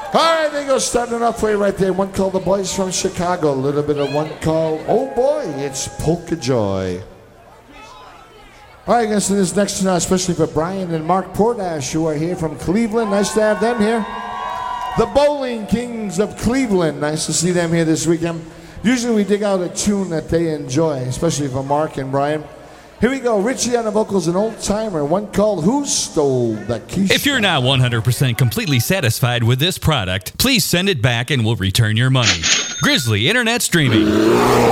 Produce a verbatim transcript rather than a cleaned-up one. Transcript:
All right, there you go. Starting off for you right there. One called The Boys from Chicago. A little bit of one called, oh boy, it's Polka Joy. All right, guys, so this next tonight, especially for Brian and Mark Portash, who are here from Cleveland. Nice to have them here. The Bowling Kings of Cleveland. Nice to see them here this weekend. Usually we dig out a tune that they enjoy, especially for Mark and Brian. Here we go. Richie on the vocals, an old timer. One called Who Stole the Keystone? If you're not one hundred percent completely satisfied with this product, please send it back and we'll return your money. Grizzly Internet Streaming.